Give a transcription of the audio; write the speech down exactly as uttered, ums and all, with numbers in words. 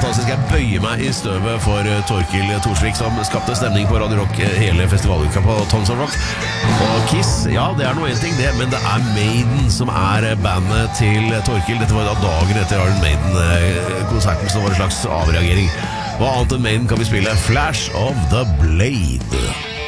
fantastisk. Jeg bøyer meg i støvet for Torkil Torsvik, som skapte stemning på Radio Rock hele festivaluka på Tons of Rock. Og Kiss, ja, det er noe en ting det, men det er Maiden som er bandet til Torkil. Dette var da dagen etter Iron Maiden-konserten, som var en slags avreagering. Hva annet enn Maiden kan vi spille? Flash of the Blade.